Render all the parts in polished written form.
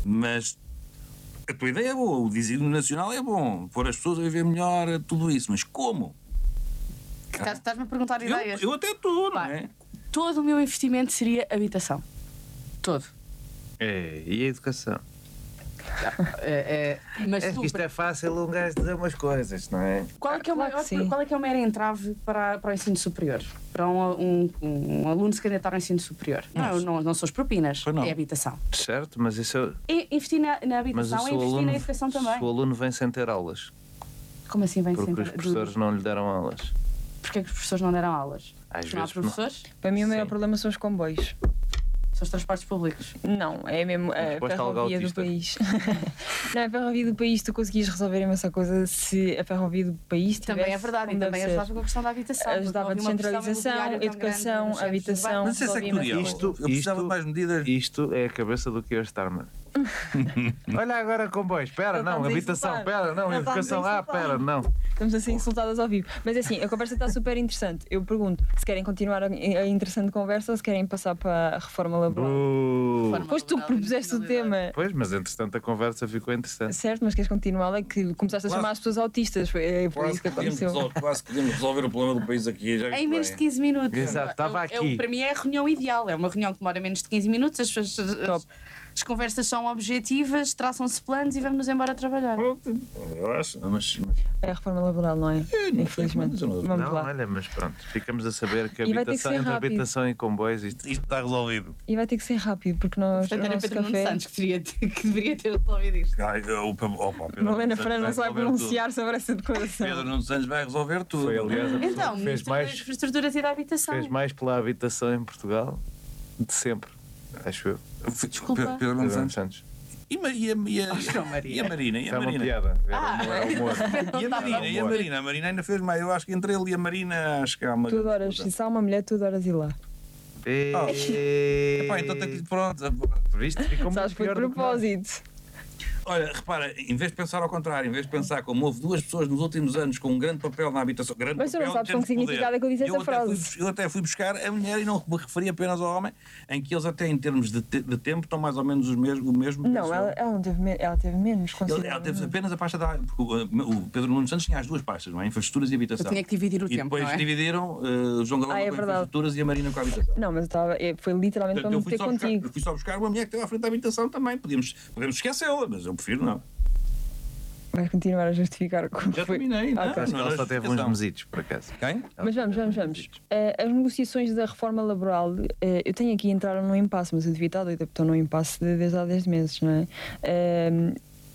Mas a tua ideia é boa, o Dizídio Nacional é bom, pôr as pessoas a viver melhor, tudo isso, mas como? Estás-me a perguntar ideias? Eu até estou, não é? Todo o meu investimento seria habitação. Todo. E a educação? Mas É que isto é fácil um gajo dizer umas coisas, não é? qual é que é o maior entrave para o ensino superior? Para um aluno se candidatar ao ensino superior? Não são as propinas, é a habitação. Certo, mas isso... Investir na habitação é investir na educação também. Se o aluno vem sem ter aulas. Como assim vem sem ter? Porque os professores não lhe deram aulas. Porquê que os professores não deram aulas? Às Não há vezes professores? Para mim o maior problema são os comboios. São os transportes públicos? Não, é mesmo a ferrovia do país. Não, a ferrovia do país tu conseguias resolver imensa coisa se a ferrovia do país tivesse. Também é verdade, e também ajudava com a questão da habitação. Ajudava a descentralização, educação, habitação. Não sei se é sectorial. Eu precisava de mais medidas. Isto é a cabeça do Keir Starmer. Olha agora comboios, espera, não, habitação, espera, não, educação, espera, não. Estamos assim insultadas ao vivo. Mas é assim, a conversa está super interessante. Eu pergunto se querem continuar a interessante conversa ou se querem passar para a reforma laboral. Pois tu propuseste o tema. Pois, mas entretanto a conversa ficou interessante. Certo, mas queres continuar? É que começaste a chamar as pessoas autistas. É por isso que aconteceu. Quase podíamos resolver o problema do país aqui. Já em menos de 15 minutos. Exato, estava aqui. Para mim é a reunião ideal. É uma reunião que demora menos de 15 minutos. As conversas são objetivas, traçam-se planos e vamos-nos embora trabalhar. Eu acho, mas... É a reforma laboral, não é? Infelizmente. Vamos lá. Olha, mas pronto, ficamos a saber que entre habitação e comboios isto está resolvido. E vai ter que ser rápido, porque nós. Portanto, era Pedro Nuno Santos que deveria ter resolvido isto. Malena Ferreira não se vai pronunciar sobre essa declaração. Pedro Nuno Santos vai resolver tudo. Foi, aliás, a então, fez Ministro mais, das Infraestruturas e da Habitação. Fez mais pela habitação em Portugal de sempre, acho eu. Desculpa. Pedro Nuno Santos. E a Marina? É uma piada. Humor. E a Marina ainda fez mais. Eu acho que entre ele e a Marina, acho que há uma. Tu adoras, se há uma mulher, tu adoras ir lá. Então tem que pronto. Viste? Ficou sabes, foi de propósito. Olha, repara, em vez de pensar ao contrário, em vez de pensar como houve duas pessoas nos últimos anos com um grande papel na habitação, mas tu não sabes com que significado é que eu disse essa frase. Eu até fui buscar a mulher e não me referi apenas ao homem, em que eles até em termos de tempo estão mais ou menos o mesmo. Não, ela teve menos. Ela teve apenas a pasta da... Porque o Pedro Nuno Santos tinha as duas pastas, não é? Infraestruturas e habitação. Eu tinha que dividir o tempo, depois não é? Dividiram o João Galão com infraestruturas e a Marina com a habitação. Não, mas foi literalmente para me meter contigo. Eu fui só buscar uma mulher que esteve à frente da habitação também. Podemos esquecê-la, mas eu prefiro não. Vais continuar a justificar como já foi. Terminei, não? Acho que ela só teve uns mesitos, por acaso. Quem? Mas vamos. As negociações da reforma laboral, eu tenho aqui entraram num impasse, mas eu devia estar doida, porque estou num impasse desde há 10 meses, não é?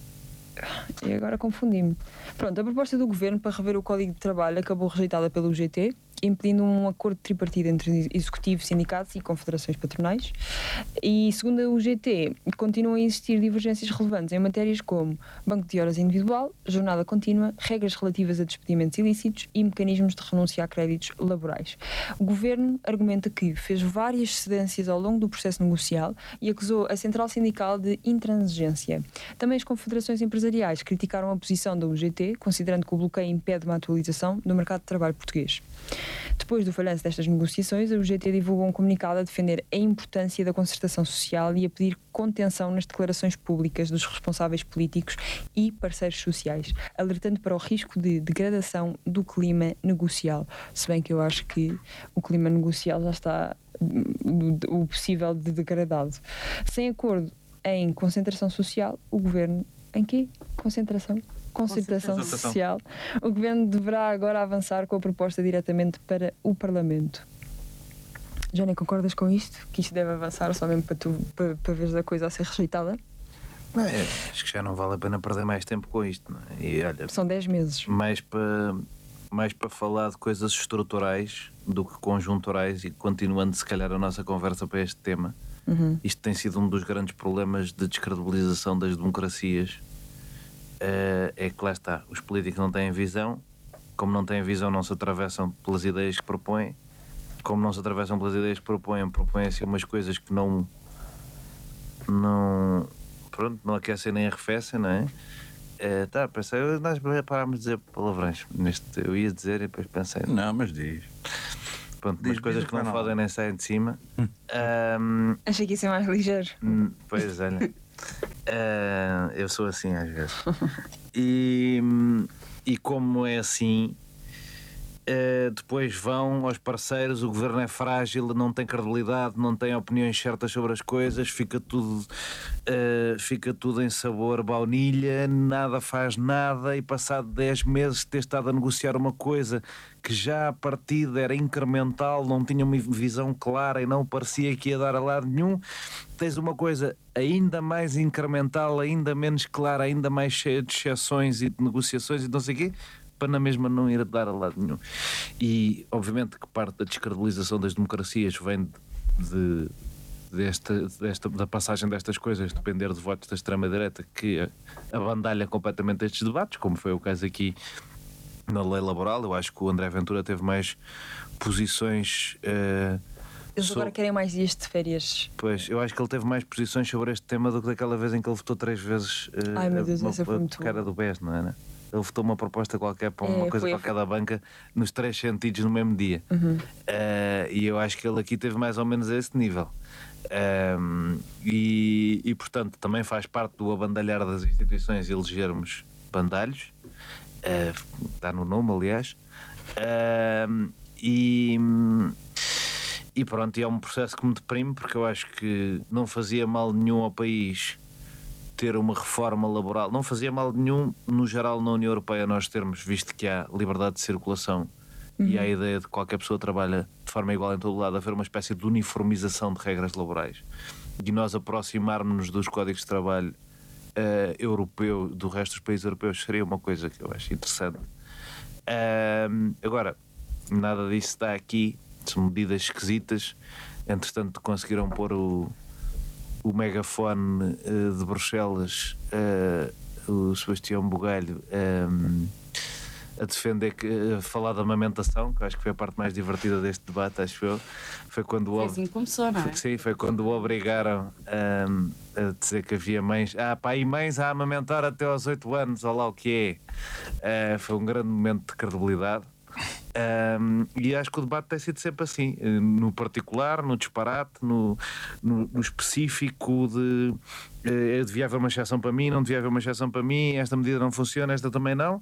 E agora confundi-me. Pronto, a proposta do Governo para rever o Código de Trabalho acabou rejeitada pelo UGT, impedindo um acordo tripartido entre Executivo, sindicatos e confederações patronais. E, segundo a UGT, continuam a existir divergências relevantes em matérias como banco de horas individual, jornada contínua, regras relativas a despedimentos ilícitos e mecanismos de renúncia a créditos laborais. O Governo argumenta que fez várias cedências ao longo do processo negocial e acusou a Central Sindical de intransigência. Também as confederações empresariais criticaram a posição da UGT, considerando que o bloqueio impede uma atualização do mercado de trabalho português. Depois do falhanço destas negociações, a UGT divulgou um comunicado a defender a importância da concertação social e a pedir contenção nas declarações públicas dos responsáveis políticos e parceiros sociais, alertando para o risco de degradação do clima negocial. Se bem que eu acho que o clima negocial já está o possível de degradado. Sem acordo em concentração social, o Governo... Em quê? Concertação social. O Governo deverá agora avançar com a proposta diretamente para o Parlamento. Já nem concordas com isto? Que isto deve avançar só mesmo para veres a coisa a ser rejeitada? Acho que já não vale a pena perder mais tempo com isto, não é? E, olha, são 10 meses. Mais para falar de coisas estruturais do que conjunturais, e continuando se calhar a nossa conversa para este tema. Isto tem sido um dos grandes problemas de descredibilização das democracias. É que lá está, os políticos não têm visão, como não têm visão não se atravessam pelas ideias que propõem, como não se atravessam pelas ideias que propõem-se umas coisas que não aquecem nem arrefecem, não é? Pensei, nós parámos de dizer palavrões eu ia dizer e depois pensei, não, mas diz. Pronto, umas coisas que não fodem nem saem de cima. Achei que ia ser mais ligeiro. Pois, olha. Eu sou assim às vezes. E como é assim, depois vão aos parceiros, o governo é frágil, não tem credibilidade, não tem opiniões certas sobre as coisas, fica tudo em sabor baunilha, nada faz nada, e passado 10 meses de ter estado a negociar uma coisa que já a partida era incremental, não tinha uma visão clara e não parecia que ia dar a lado nenhum, tens uma coisa ainda mais incremental, ainda menos clara, ainda mais cheia de exceções e de negociações e não sei o quê, para na mesma não ir dar a lado nenhum. E obviamente que parte da descredibilização das democracias vem da passagem destas coisas, depender de votos da extrema-direita, que abandalha completamente estes debates, como foi o caso aqui na lei laboral. Eu acho que o André Ventura teve mais posições. Eles agora querem mais dias de férias. Pois, eu acho que ele teve mais posições sobre este tema do que daquela vez em que ele votou 3 vezes Ai, meu Deus, essa foi muito cara do BES, não é? Ele votou uma proposta qualquer para uma coisa qualquer da banca nos 3 sentidos no mesmo dia. E eu acho que ele aqui teve mais ou menos a esse nível. E portanto também faz parte do abandalhar das instituições elegermos bandalhos. Está no nome, aliás. E pronto, e é um processo que me deprime, porque eu acho que não fazia mal nenhum ao país ter uma reforma laboral, não fazia mal nenhum no geral na União Europeia nós termos, visto que há liberdade de circulação e há a ideia de que qualquer pessoa trabalha de forma igual em todo o lado, haver uma espécie de uniformização de regras laborais e nós aproximarmos-nos dos códigos de trabalho europeu do resto dos países europeus seria uma coisa que eu acho interessante. Agora, nada disso está aqui, são medidas esquisitas. Entretanto conseguiram pôr o megafone de Bruxelas, o Sebastião Bugalho, a defender, a falar da amamentação, que acho que foi a parte mais divertida deste debate, acho eu. Foi quando assim começou, não é? Sim, foi quando o obrigaram a dizer que havia mães, pá, e mães a amamentar até aos 8 anos, ou lá o que é. Foi um grande momento de credibilidade. E acho que o debate tem sido sempre assim, no particular, no disparate, no específico de devia haver uma exceção para mim, não devia haver uma exceção para mim, esta medida não funciona, esta também não.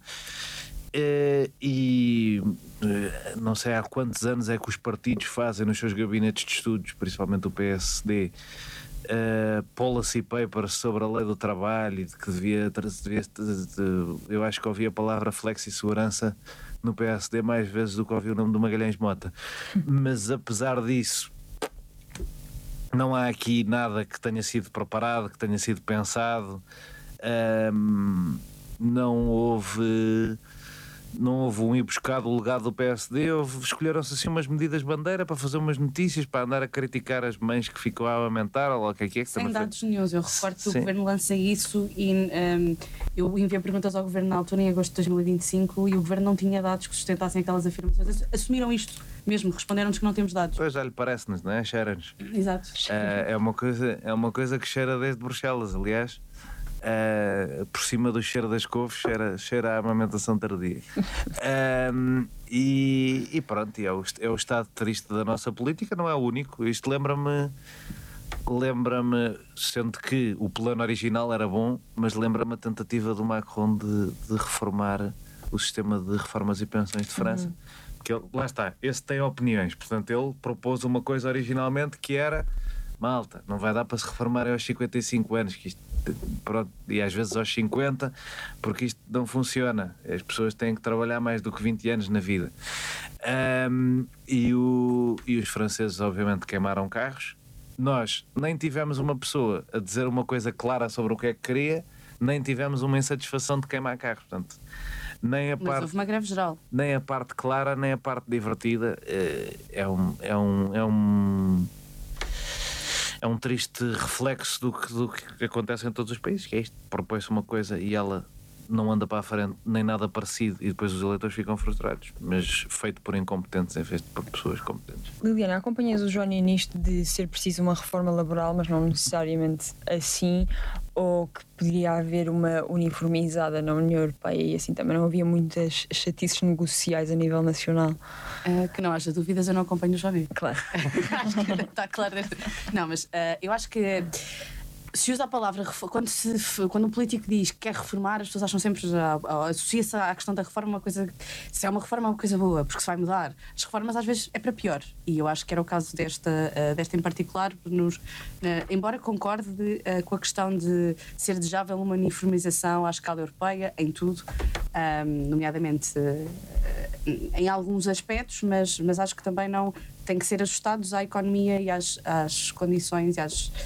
Não sei há quantos anos é que os partidos fazem nos seus gabinetes de estudos, principalmente o PSD, policy papers sobre a lei do trabalho e de que eu acho que ouvi a palavra flexi-segurança no PSD mais vezes do que ouvi o nome do Magalhães Mota. Mas apesar disso, não há aqui nada que tenha sido preparado, que tenha sido pensado. Não houve um ir buscar do legado do PSD, escolheram-se assim umas medidas bandeira para fazer umas notícias, para andar a criticar as mães que ficam a amamentar, ou o que é que sem dados nenhum. Eu recordo que o Governo lança isso e eu enviei perguntas ao Governo na altura, em agosto de 2025, e o Governo não tinha dados que sustentassem aquelas afirmações. Assumiram isto mesmo, responderam-nos que não temos dados. Pois já lhe parece-nos, não é? Cheira-nos. Exato. É uma coisa que cheira desde Bruxelas, aliás. Por cima do cheiro das couves cheira a amamentação tardia. E pronto, é o estado triste da nossa política, não é o único. Isto lembra-me, sendo que o plano original era bom, mas lembra-me a tentativa do Macron de reformar o sistema de reformas e pensões de França. Que lá está, esse tem opiniões, portanto ele propôs uma coisa originalmente que era: malta, não vai dar para se reformar aos 55 anos, que isto, pronto, e às vezes aos 50, porque isto não funciona. As pessoas têm que trabalhar mais do que 20 anos na vida. E os franceses obviamente queimaram carros. Nós nem tivemos uma pessoa a dizer uma coisa clara sobre o que é que queria, nem tivemos uma insatisfação de queimar carros. Portanto, mas houve uma greve geral. Nem a parte clara, nem a parte divertida. É um triste reflexo do que acontece em todos os países, que é isto: propõe-se uma coisa e ela não anda para a frente, nem nada parecido, e depois os eleitores ficam frustrados, mas feito por incompetentes em vez de por pessoas competentes. Liliana, acompanhas o Johnny nisto de ser preciso uma reforma laboral, mas não necessariamente assim, ou que poderia haver uma uniformizada na União Europeia e assim também não havia muitas chatices negociais a nível nacional? Que não haja dúvidas, eu não acompanho o Johnny. Claro. Acho que está claro. Não, mas eu acho que se usa a palavra quando um político diz que quer reformar, as pessoas acham sempre, associa-se à questão da reforma uma coisa, se é uma reforma é uma coisa boa, porque se vai mudar. As reformas às vezes é para pior, e eu acho que era o caso desta em particular, embora concorde com a questão de ser desejável uma uniformização à escala europeia em tudo, nomeadamente em alguns aspectos, mas acho que também não tem que ser ajustados à economia e às condições e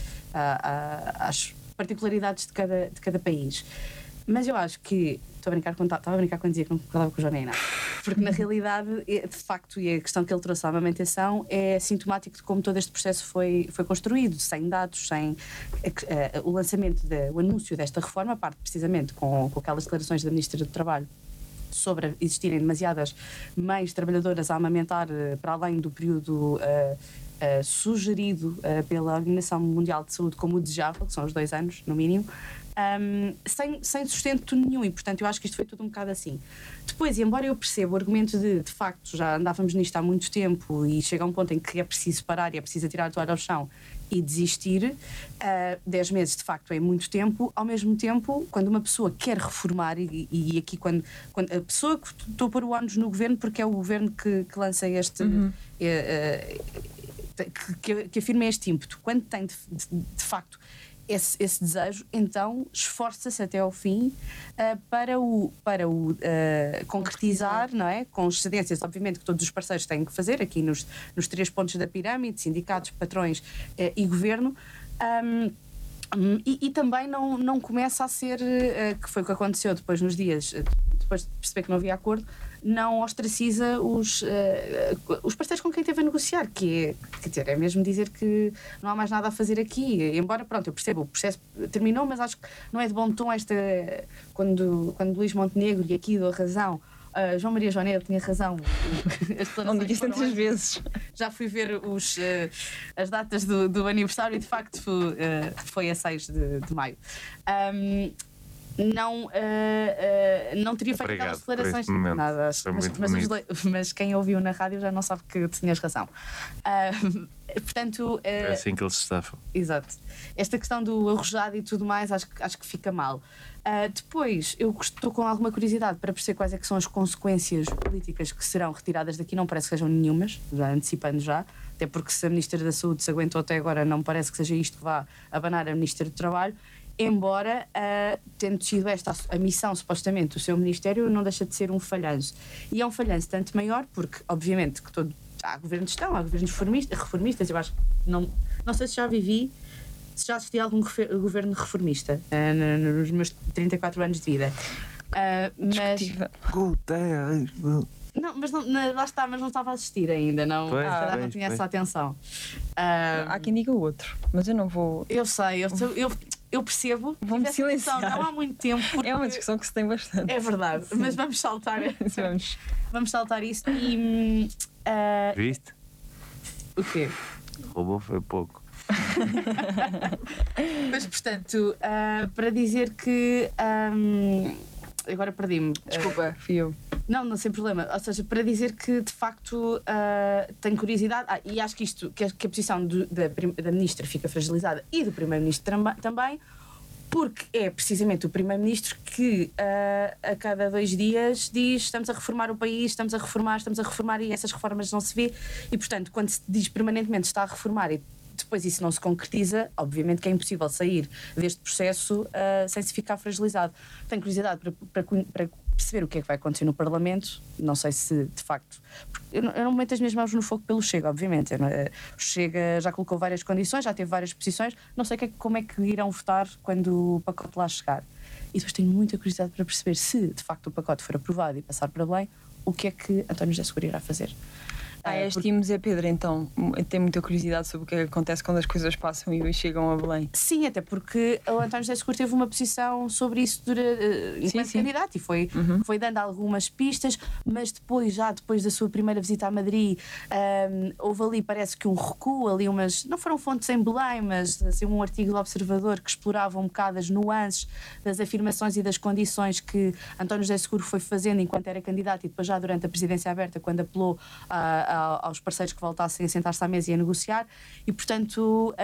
às particularidades de cada país. Mas eu acho que estava a brincar quando dizia que não concordava com o João nem nada, porque na realidade, de facto, e a questão que ele trouxe à amamentação é sintomático de como todo este processo foi construído, sem dados, sem o lançamento, o anúncio desta reforma, parte precisamente com aquelas declarações da Ministra do Trabalho sobre existirem demasiadas mães trabalhadoras a amamentar para além do período sugerido pela Organização Mundial de Saúde como o desejável, que são os 2 anos, no mínimo, sem sustento nenhum, e portanto eu acho que isto foi tudo um bocado assim. Depois, e embora eu perceba o argumento de facto, já andávamos nisto há muito tempo e chega a um ponto em que é preciso parar e é preciso tirar a toalha ao chão e desistir, 10 meses de facto é muito tempo. Ao mesmo tempo, quando uma pessoa quer reformar, e aqui quando a pessoa que estou a pôr o ónus no governo, porque é o governo que lança este que afirma este ímpeto, quando tem de facto esse desejo, então esforça-se até ao fim para o concretizar, não é? Com as cedências, obviamente, que todos os parceiros têm que fazer, aqui nos 3 pontos da pirâmide, sindicatos, patrões e governo. E também não começa a ser, que foi o que aconteceu depois nos dias, depois de perceber que não havia acordo, não ostraciza os parceiros com quem teve a negociar, que é mesmo dizer que não há mais nada a fazer aqui, embora, pronto, eu percebo, o processo terminou, mas acho que não é de bom tom quando Luís Montenegro, e aqui dou razão, João Maria Joaneiro tinha razão. Não disse tantas vezes. Já fui ver as datas do aniversário e de facto foi a 6 de maio. Não teria feito aquelas declarações. Nada, mas quem ouviu na rádio já não sabe que tinhas razão. Portanto, é assim que eles se estafam. Exato. Esta questão do arrojado e tudo mais, acho que fica mal. Depois, eu estou com alguma curiosidade para perceber quais é que são as consequências políticas que serão retiradas daqui. Não parece que sejam nenhumas, já antecipando já, até porque se a Ministra da Saúde se aguentou até agora, não me parece que seja isto que vá abanar a Ministra do Trabalho. Embora, tendo sido esta a missão, supostamente, do seu Ministério, não deixa de ser um falhanço. E é um falhanço tanto maior, porque, obviamente, que há governos de gestão, há governos reformistas. Eu acho que não sei se já assisti a algum governo reformista nos meus 34 anos de vida. Não, mas lá está, mas não estava a assistir ainda, não tinha essa atenção. Há quem diga o outro, mas eu não vou. Eu sei, eu percebo. Vamos silenciar. Não há muito tempo. É uma discussão que se tem bastante. É verdade, mas vamos saltar. Vamos saltar isso e. Viste? O quê? Roubou foi pouco. Mas portanto, para dizer que. Agora perdi-me. Desculpa, fui eu. Não sem problema. Ou seja, para dizer que de facto tenho curiosidade, e acho que a posição da Ministra fica fragilizada e do Primeiro-Ministro também, porque é precisamente o Primeiro-Ministro que a cada 2 dias diz: estamos a reformar o país, estamos a reformar, e essas reformas não se vê, e portanto, quando se diz permanentemente está a reformar e depois isso não se concretiza, obviamente que é impossível sair deste processo sem se ficar fragilizado. Tenho curiosidade para perceber o que é que vai acontecer no Parlamento. Não sei se, de facto... Eu não meto as minhas mãos no fogo pelo Chega, obviamente. O Chega já colocou várias condições, já teve várias posições. Não sei como é que irão votar quando o pacote lá chegar. E depois tenho muita curiosidade para perceber se, de facto, o pacote for aprovado e passar para Belém, o que é que António José Seguro irá fazer. Estimos Pedro, então tem muita curiosidade sobre o que acontece quando as coisas passam e chegam a Belém. Sim, até porque o António José Seguro teve uma posição sobre isso enquanto candidato e foi dando algumas pistas, mas depois da sua primeira visita a Madrid, houve ali, parece que um recuo, ali não foram fontes em Belém, mas assim, um artigo do Observador que explorava um bocado as nuances das afirmações e das condições que António José Seguro foi fazendo enquanto era candidato e depois já durante a presidência aberta, quando apelou aos parceiros que voltassem a sentar-se à mesa e a negociar, e portanto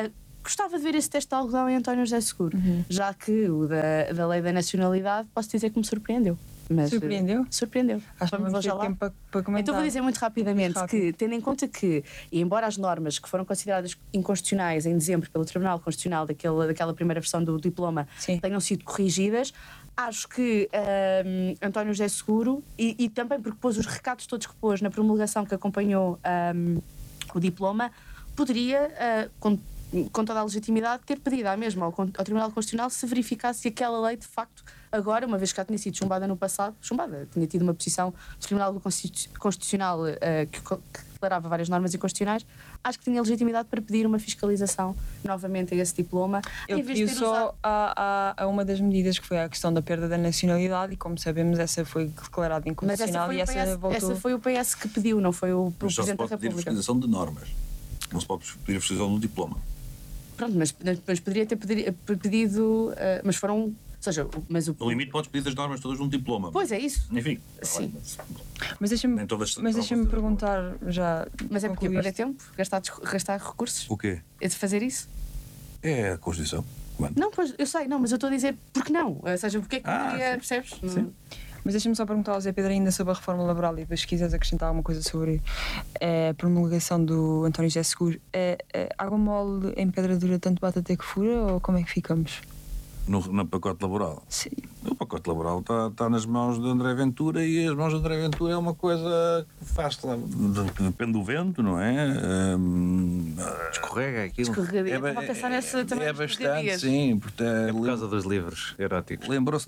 gostava de ver esse teste de algodão em António José Seguro, já que o da lei da nacionalidade, posso dizer que me surpreendeu. Mas, Surpreendeu? Surpreendeu. Acho que vamos ter já lá. tempo para comentar. Então vou dizer muito rapidamente que, tendo em conta que, embora as normas que foram consideradas inconstitucionais em dezembro pelo Tribunal Constitucional daquela primeira versão do diploma tenham sido corrigidas, acho que António José Seguro, e também porque pôs os recados todos que pôs na promulgação que acompanhou o diploma, poderia, com toda a legitimidade, ter pedido à mesma ao Tribunal Constitucional se verificasse se aquela lei de facto, agora, uma vez que já tinha sido chumbada no passado, tinha tido uma posição do Tribunal Constitucional que declarava várias normas inconstitucionais, acho que tinha legitimidade para pedir uma fiscalização novamente a esse diploma. Ele pediu só a uma das medidas, que foi a questão da perda da nacionalidade, e como sabemos essa foi declarada inconstitucional. Mas essa foi o PS que pediu, não foi o Presidente da República. Mas só se pode pedir fiscalização de normas, não se pode pedir fiscalização do diploma. Pronto, mas poderia ter pedido, mas foram... Ou seja, No limite podes pedir as normas todas num diploma. Pois é isso. Enfim. Sim. Mas deixa-me perguntar já. Mas é porque perder tempo? Gastar recursos? O quê? É de fazer isso? É a Constituição. Mano. Não, pois, eu sei, não, mas eu estou a dizer porque não. Ou seja, porque é que poderia, percebes? Sim. Mas deixa-me só perguntar ao Zé Pedro ainda sobre a reforma laboral, e depois se quiseres acrescentar alguma coisa sobre a promulgação do António José Seguro. Água mole em pedra dura tanto bate até que fura, ou como é que ficamos? No pacote laboral? Sim. O pacote laboral está nas mãos de André Ventura, e as mãos de André Ventura é uma coisa que faz, depende do vento, não é? Escorrega aquilo. Escorregadia. Estava a pensar nessa também. É bastante, sim. É por causa dos livros eróticos. Lembrou-se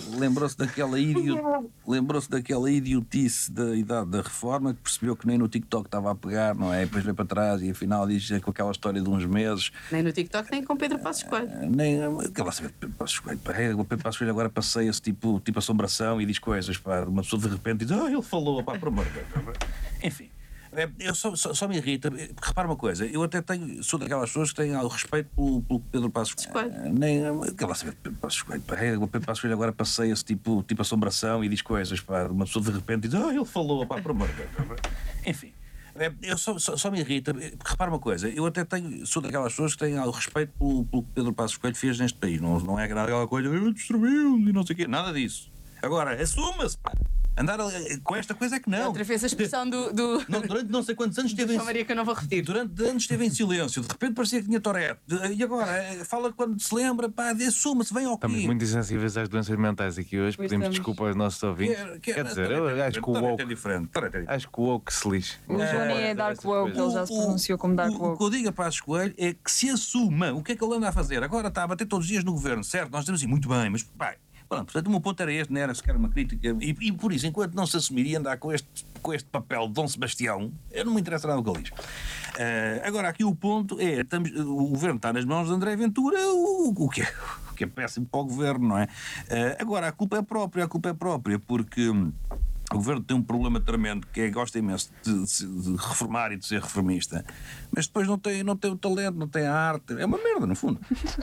daquela idiotice da idade da reforma, que percebeu que nem no TikTok estava a pegar, não é? E depois veio para trás e afinal diz com aquela história de uns meses. Nem no TikTok, nem com Pedro Passos Coelho. Aquela saber Pedro Passos Coelho. O Pedro Passos Coelho agora passeia-se tipo assombração e diz coisas, pá. Uma pessoa de repente diz, ele falou, pá, por amor de Deus. Enfim. Eu só me irrita, porque repara uma coisa, eu até sou daquelas pessoas que têm respeito pelo Pedro Passos Coelho. Aquela saber Pedro Passos Coelho. O Pedro Passos Coelho agora passeia-se tipo assombração e diz coisas, pá. Uma pessoa de repente diz, ele falou, pá, por amor de Deus. Enfim. Eu só me irrita, porque repara uma coisa, eu até sou daquelas pessoas que têm respeito pelo que Pedro Passos Coelho fez neste país. Não é aquela coisa, destruiu e não sei o quê, nada disso. Agora, assuma-se, pá. Andar com esta coisa é que não. Outra vez a expressão do Não, durante não sei quantos anos esteve em Maria, que eu não vou repetir. Durante anos esteve em silêncio, de repente parecia que tinha Tourette. E agora fala quando se lembra, pá, assuma-se, vem ao Estamos quê? muito insensíveis às doenças mentais aqui hoje. Pois Pedimos estamos. desculpa aos nossos ouvintes. Quer dizer, eu acho que o woke. Acho que o woke se lixe. O Johnny é Dark Woke, ele já se pronunciou como Dark O Woke. que eu digo a Passos Coelho é que se assuma o que é que ele anda a fazer. Agora está a bater todos os dias no governo, certo? Nós temos assim, muito bem, mas pá. Pronto, portanto, o meu ponto era este, não era sequer uma crítica, e por isso, enquanto não se assumir e andar com este papel de Dom Sebastião, eu não me interessa nada o que ele diz. Agora, aqui o ponto é, o governo está nas mãos de André Ventura, o que é péssimo para o governo, não é? Agora, a culpa é própria, porque o governo tem um problema tremendo, que é gosta imenso de reformar e de ser reformista, mas depois não tem o talento, não tem a arte, é uma merda no fundo.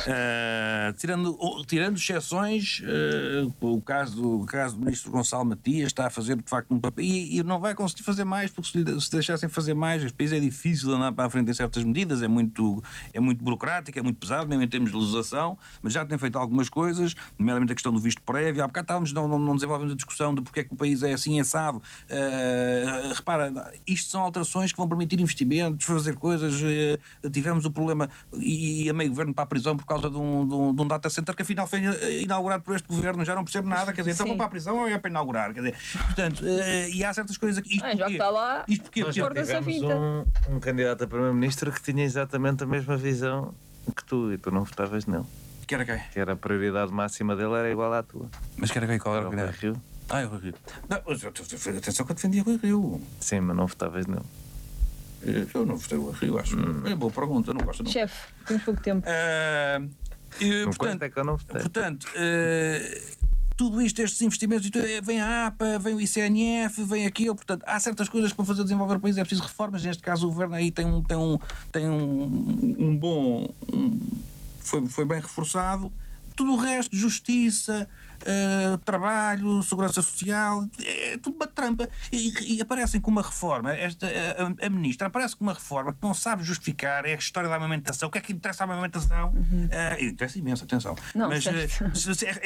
Tirando exceções, o caso do ministro Gonçalo Matias está a fazer de facto um papel e não vai conseguir fazer mais, porque se deixassem fazer mais, este país é difícil de andar para a frente em certas medidas, é muito burocrático, é muito pesado, mesmo em termos de legislação, mas já tem feito algumas coisas, nomeadamente a questão do visto prévio. Há bocado não desenvolvemos a discussão de porque é que o país é assim assado. Repara, isto são alterações que vão permitir investimentos, fazer coisas. Tivemos o problema e a meio governo para a prisão por causa de um data center que afinal foi inaugurado por este governo. Já não percebo nada, quer dizer, então vão para a prisão ou é para inaugurar, quer dizer, portanto, e há certas coisas aqui. Já que está lá, Nós já tivemos um candidato a primeiro-ministro que tinha exatamente a mesma visão que tu, e tu não votavas nele. Que era quem? Que era a prioridade máxima dele era igual à tua. Mas que era quem? Qual era o Rui candidato? Rio. É o Rui Rio. Não, atenção que eu defendia Rui Rio. Sim, mas não votavas nele. Eu não votei o Rui Rio, acho. É boa pergunta, não gosto não. Chefe, temos pouco tempo. Portanto, é que eu não votei. Portanto, tudo isto, estes investimentos, vem a APA, vem o ICNF, vem aquilo, portanto, há certas coisas que para fazer desenvolver o país é preciso reformas. Neste caso, o governo aí tem um bom. Foi bem reforçado. Tudo o resto, justiça, trabalho, segurança social, é tudo uma trampa. E aparecem com uma reforma, a ministra aparece com uma reforma que não sabe justificar, é a história da amamentação. O que é que interessa a amamentação? Interessa imenso, atenção. Não, mas